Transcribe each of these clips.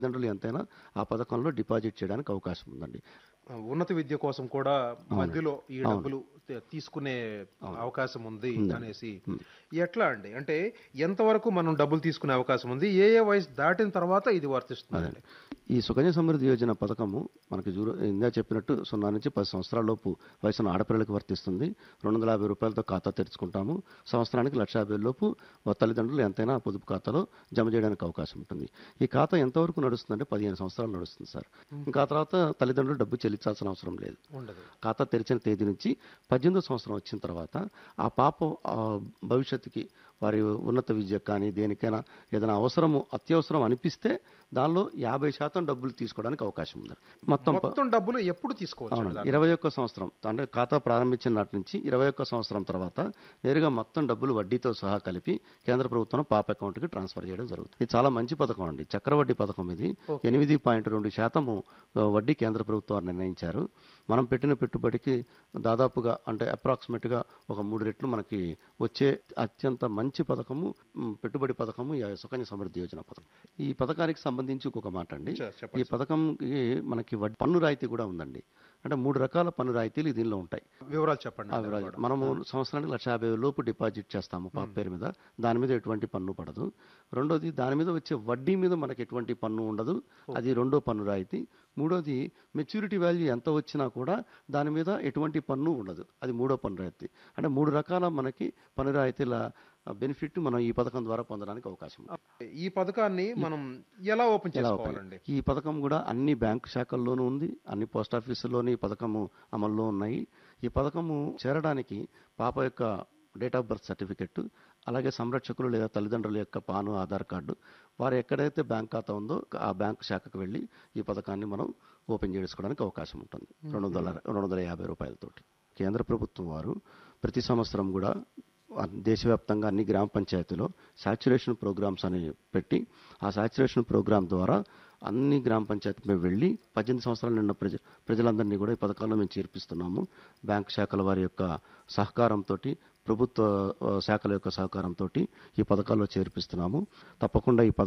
తల్లిదండ్రులు ఎంతైనా ఆ పథకంలో డిపాజిట్ చేయడానికి అవకాశం ఉందండి. ఉన్నత విద్య కోసం కూడా అవునండి. మధ్యలో ఈ అవును. డబ్బులు తీసుకునే అవును. అవకాశం ఉంది ఉందండి. అనేసి హ్మ్. ఎట్లా అండి? అంటే ఎంతవరకు మనం డబ్బులు తీసుకునే అవకాశం ఉంది? ఏ ఏ వయసు దాటిన తర్వాత ఇది అదండి. వర్తిస్తుందండి? ఈ సుకన్య సమృద్ధి యోజన పథకము మనకి ఇందాక చెప్పినట్టు 0-10 సంవత్సరాల లోపు వయసున్న ఆడపిల్లలకు వర్తిస్తుంది. రూ. 250తో ఖాతా తెరుచుకుంటాము. సంవత్సరానికి 1,50,000 లోపు తల్లిదండ్రులు ఎంతైనా ఆ పొదుపు ఖాతాలో జమ చేయడానికి అవకాశం ఉంటుంది. ఈ ఖాతా ఎంతవరకు నడుస్తుందంటే 15 సంవత్సరాలు నడుస్తుంది సార్. ఇంకా ఆ తర్వాత తల్లిదండ్రులు డబ్బు చెల్లించాల్సిన అవసరం లేదు. ఉండదు. ఖాతా తెరిచిన తేదీ నుంచి 18వ సంవత్సరం వచ్చిన తర్వాత ఆ పాప భవిష్యత్తుకి వారి ఉన్నత విద్యకు కానీ దేనికైనా ఏదైనా అత్యవసరం అనిపిస్తే దానిలో 50% డబ్బులు తీసుకోవడానికి అవకాశం ఉంది. మొత్తం డబ్బులు ఎప్పుడు తీసుకోవచ్చండి అవునండి. దాని నుంచి? 21 సంవత్సరం అంటే ఖాతా ప్రారంభించిన నాటి నుంచి 21 సంవత్సరం తర్వాత నేరుగా మొత్తం డబ్బులు వడ్డీతో సహా కలిపి కేంద్ర ప్రభుత్వం పాప అకౌంట్కి ట్రాన్స్ఫర్ చేయడం జరుగుతుంది. ఇది చాలా మంచి పథకం అండి. చక్రవడ్డీ పథకం ఇది. ఓకే. 8.2% వడ్డీ కేంద్ర ప్రభుత్వం నిర్ణయించారు. మనం పెట్టిన పెట్టుబడికి దాదాపుగా అంటే అప్రాక్సిమేట్గా ఒక 3 రెట్లు మనకి వచ్చే అత్యంత మంచి పథకము, పెట్టుబడి పథకము ఈ సుకన్య సమృద్ధి యోజన పథకం. ఈ పథకానికి సంబంధించి ఇంకొక మాట అండి. ఈ చెప్పండి సార్. పథకంకి మనకి పన్ను రాయితీ కూడా ఉందండి. అంటే 3 రకాల పన్ను రాయితీలు దీనిలో ఉంటాయి. వివరాలు చెప్పండి. ఆ దాని వివరాలు కూడా. మనము సంవత్సరానికి 1,50,000 లోపు డిపాజిట్ చేస్తాము పాప పేరు మీద. దాని మీద ఎటువంటి పన్ను పడదు. రెండోది దాని మీద వచ్చే వడ్డీ మీద మనకి ఎటువంటి పన్ను ఉండదు. అది రెండో పన్ను రాయితీ. మూడోది మెచ్యూరిటీ వాల్యూ ఎంత వచ్చినా కూడా దాని మీద ఎటువంటి పన్ను ఉండదు. అది మూడో పన్ను రాయితీ. అంటే 3 రకాల మనకి పన్ను రాయితీల బెనిఫిట్ మనం ఈ పథకం ద్వారా పొందడానికి అవకాశం ఉంది. ఈ పథకాన్ని మనం ఎలా ఓపెన్ ఎలా చేసుకోవాలండి? ఈ పథకం కూడా అన్ని బ్యాంకు శాఖల్లోనూ ఉంది. అన్ని పోస్ట్ ఆఫీసుల్లోనూ ఈ పథకము అమల్లో ఉన్నాయి. ఈ పథకము చేరడానికి పాప యొక్క డేట్ ఆఫ్ బర్త్ సర్టిఫికెట్, అలాగే సంరక్షకులు లేదా తల్లిదండ్రుల యొక్క పాను, ఆధార్ కార్డు, వారు ఎక్కడైతే బ్యాంక్ ఖాతా ఉందో ఆ బ్యాంకు శాఖకు వెళ్ళి ఈ పథకాన్ని మనం ఓపెన్ చేసుకోవడానికి అవకాశం ఉంటుంది. రూ. 250 కేంద్ర ప్రభుత్వం వారు ప్రతి సంవత్సరం కూడా దేశవ్యాప్తంగా అన్ని గ్రామ పంచాయతీలో సాచ్యురేషన్ ప్రోగ్రామ్స్ అని పెట్టి ఆ సాచ్యురేషన్ ప్రోగ్రామ్ ద్వారా అన్ని గ్రామ పంచాయతీ మేము వెళ్ళి 18 సంవత్సరాలు నిన్న ప్రజలందరినీ కూడా ఈ పథకాల్లో మేము చేర్పిస్తున్నాము. బ్యాంక్ శాఖల వారి యొక్క సహకారంతో, ప్రభుత్వ శాఖల యొక్క సహకారంతో ఈ పథకాల్లో చేర్పిస్తున్నాము. తప్పకుండా ఈ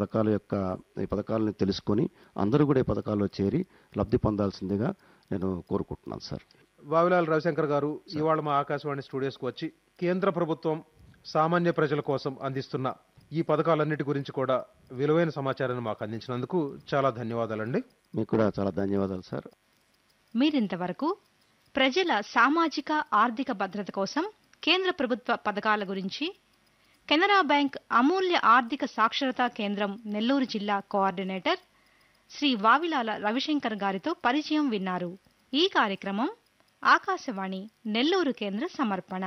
పథకాలను తెలుసుకొని అందరూ కూడా ఈ పథకాల్లో చేరి లబ్ధి పొందాల్సిందిగా నేను కోరుకుంటున్నాను సార్. వావిలాల రవిశంకర్ గారు ఇవాళ మా ఆకాశవాణి స్టూడియోస్కి వచ్చి కేంద్ర ప్రభుత్వం సామాన్య ప్రజల కోసం అందిస్తున్న ఈ పథకాలన్నిటి గురించి కూడా విలువైన సమాచారాన్ని మాకు అందించినందుకు చాలా ధన్యవాదాలండి. మీకు కూడా చాలా ధన్యవాదాలు సార్. మీరింతవరకు ప్రజల సామాజిక ఆర్థిక భద్రత కోసం కేంద్ర ప్రభుత్వ పథకాల గురించి కెనరా బ్యాంక్ అమూల్య ఆర్థిక సాక్షరతా కేంద్రం నెల్లూరు జిల్లా కోఆర్డినేటర్ శ్రీ వావిలాల రవిశంకర్ గారితో పరిచయం విన్నారు. ఈ కార్యక్రమం ఆకాశవాణి నెల్లూరు కేంద్ర సమర్పణ.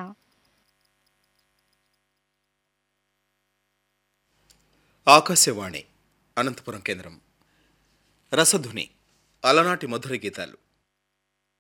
ఆకాశవాణి అనంతపురం కేంద్రం. రసధుని అలనాటి మధుర గీతాలు.